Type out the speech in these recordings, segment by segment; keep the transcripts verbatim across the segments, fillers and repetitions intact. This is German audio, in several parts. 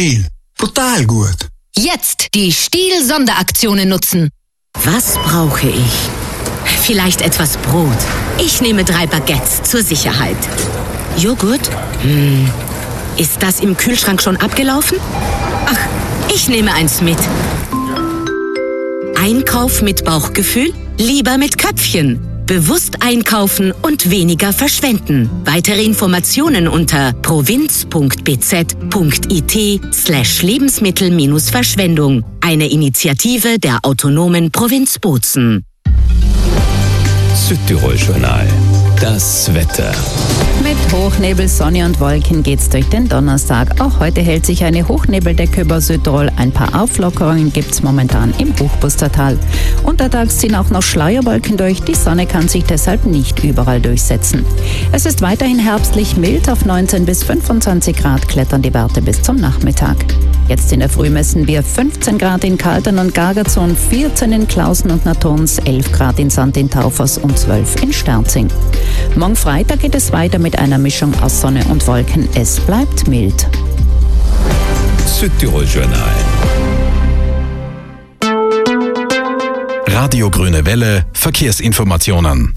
Stihl. Brutal gut. Jetzt die Stihl-Sonderaktionen nutzen. Was brauche ich? Vielleicht etwas Brot. Ich nehme drei Baguettes zur Sicherheit. Joghurt? Hm. Ist das im Kühlschrank schon abgelaufen? Ach, ich nehme eins mit. Einkauf mit Bauchgefühl? Lieber mit Köpfchen. Bewusst einkaufen und weniger verschwenden. Weitere Informationen unter provinz.bz.it slash Lebensmittel-Verschwendung. Eine Initiative der autonomen Provinz Bozen. Südtirol-Journal. Das Wetter. Mit Hochnebel, Sonne und Wolken geht's durch den Donnerstag. Auch heute hält sich eine Hochnebbeldecke über Südtirol. Ein paar Auflockerungen gibt's momentan im Hochbustertal. Untertags ziehen auch noch Schleierwolken durch. Die Sonne kann sich deshalb nicht überall durchsetzen. Es ist weiterhin herbstlich mild. Auf neunzehn bis fünfundzwanzig Grad klettern die Werte bis zum Nachmittag. Jetzt in der Früh messen wir fünfzehn Grad in Kaltern und Gargazon, vierzehn in Klausen und Naturns, elf Grad in Sant in Taufers und zwölf in Sterzing. Morgen Freitag geht es weiter mit einer Mischung aus Sonne und Wolken. Es bleibt mild. Südtirol-Journal. Radio Grüne Welle, Verkehrsinformationen.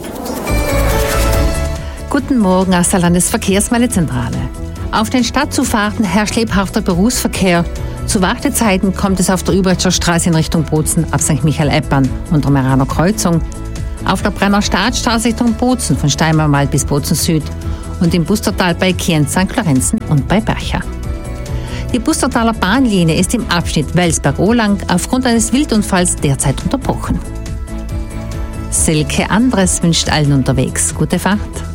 Guten Morgen aus der Landesverkehrsmeldezentrale. Auf den Stadtzufahrten herrscht lebhafter Berufsverkehr. Zu Wartezeiten kommt es auf der Überetscher Straße in Richtung Bozen ab Sankt Michael-Eppern und der Meraner Kreuzung, auf der Brenner Stadtstraße Richtung Bozen von Steinmarwald bis Bozen Süd und im Bustertal bei Kienz, Sankt Lorenzen und bei Bercha. Die Bustertaler Bahnlinie ist im Abschnitt Welsberg-Ohlang aufgrund eines Wildunfalls derzeit unterbrochen. Silke Andres wünscht allen unterwegs gute Fahrt.